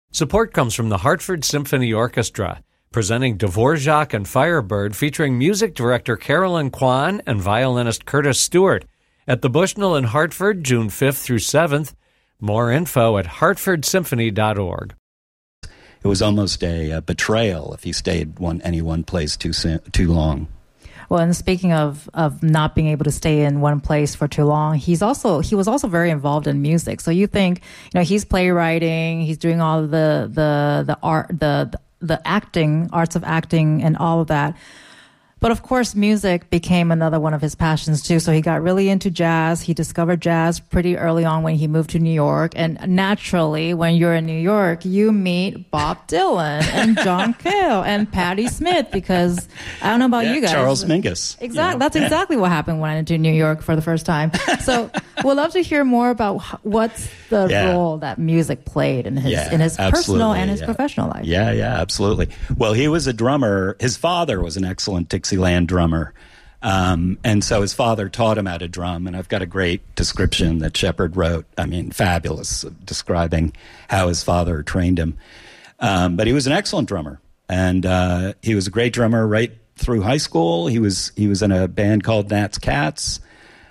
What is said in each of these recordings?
Support comes from the Hartford Symphony Orchestra, presenting Dvorak and Firebird, featuring music director Carolyn Kwan and violinist Curtis Stewart at the Bushnell in Hartford, June 5th through 7th. More info at hartfordsymphony.org. It was almost a betrayal if he stayed any one place too long. Well, and speaking of not being able to stay in one place for too long, he was also very involved in music. So you think, he's playwriting, he's doing all of the art, the acting, arts of acting and all of that. But of course, music became another one of his passions too. So he got really into jazz. He discovered jazz pretty early on when he moved to New York. And naturally, when you're in New York, you meet Bob Dylan and John Cale and Patti Smith, because I don't know about you guys. Charles Mingus. Exactly. That's exactly what happened when I went to New York for the first time. So we'd love to hear more about what's the role that music played in his personal and his professional life. Yeah, absolutely. Well, he was a drummer. His father was an excellent Dixieland drummer. And so his father taught him how to drum. And I've got a great description that Shepard wrote. I mean, fabulous, describing how his father trained him. But he was an excellent drummer. And he was a great drummer right through high school. He was in a band called Nats Cats.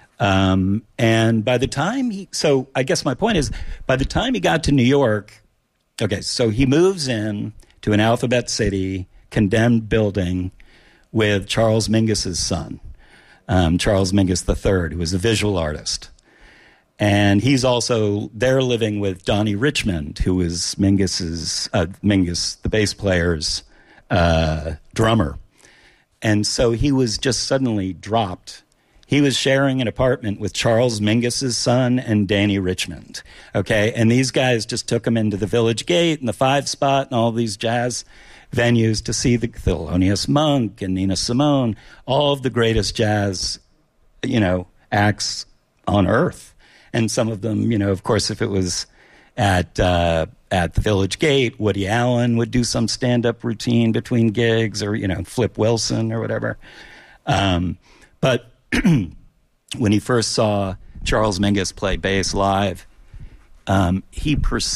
And by the time so I guess my point is, by the time he got to New York, so he moves in to an Alphabet City condemned building with Charles Mingus's son, Charles Mingus III, who was a visual artist. And he's also there living with Donnie Richmond, who was Mingus, the bass player's drummer. And so he was just suddenly dropped. He was sharing an apartment with Charles Mingus's son and Danny Richmond. Okay, and these guys just took him into the Village Gate and the Five Spot and all these jazz venues to see the Thelonious Monk and Nina Simone, all of the greatest jazz, acts on earth. And some of them, of course, if it was at the Village Gate, Woody Allen would do some stand-up routine between gigs, or, Flip Wilson or whatever. But when he first saw Charles Mingus play bass live, he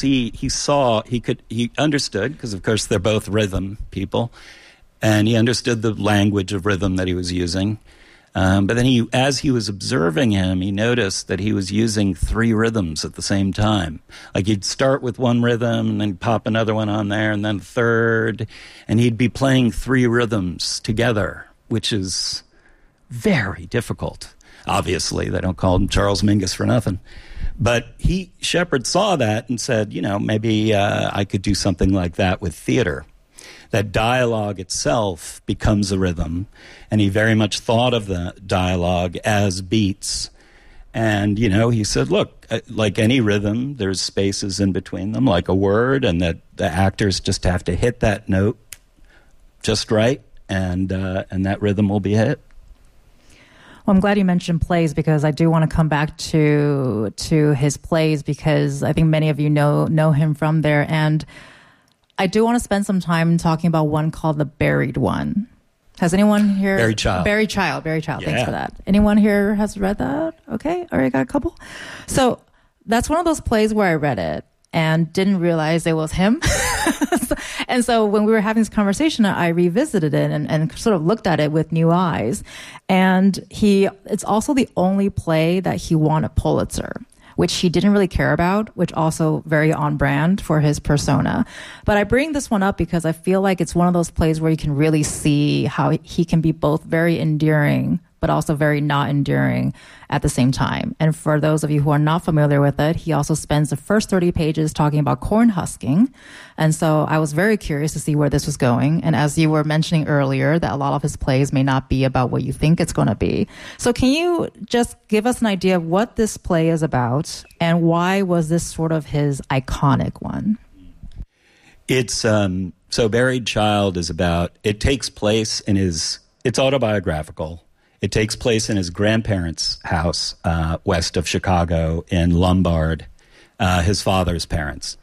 understood, because of course they're both rhythm people, and he understood the language of rhythm that he was using. But then as he was observing him, he noticed that he was using three rhythms at the same time. Like he'd start with one rhythm and then pop another one on there and then a third, and he'd be playing three rhythms together, which is very difficult. Obviously, they don't call him Charles Mingus for nothing. But Shepard saw that and said, maybe I could do something like that with theater. That dialogue itself becomes a rhythm, and he very much thought of the dialogue as beats. And, he said, look, like any rhythm, there's spaces in between them, like a word, and that the actors just have to hit that note just right, and that rhythm will be hit. Well, I'm glad you mentioned plays, because I do want to come back to his plays, because I think many of you know him from there. And I do want to spend some time talking about one called The Buried One. Has anyone here? Buried Child. Buried Child. Yeah. Thanks for that. Anyone here has read that? Okay. All right. Got a couple. So that's one of those plays where I read it and didn't realize it was him. And so when we were having this conversation, I revisited it and sort of looked at it with new eyes. And it's also the only play that he won a Pulitzer, which he didn't really care about, which also very on brand for his persona. But I bring this one up because I feel like it's one of those plays where you can really see how he can be both very endearing, but also very not enduring at the same time. And for those of you who are not familiar with it, he also spends the first 30 pages talking about corn husking. And so I was very curious to see where this was going. And as you were mentioning earlier, that a lot of his plays may not be about what you think it's going to be. So can you just give us an idea of what this play is about, and why was this sort of his iconic one? It's, so Buried Child is about, it takes place it's autobiographical. It takes place in his grandparents' house west of Chicago in Lombard, his father's parents.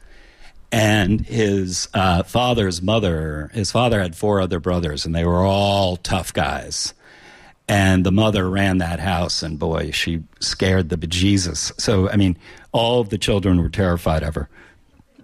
And his father's mother, his father had 4 other brothers, and they were all tough guys. And the mother ran that house, and boy, she scared the bejesus. So, I mean, all of the children were terrified of her.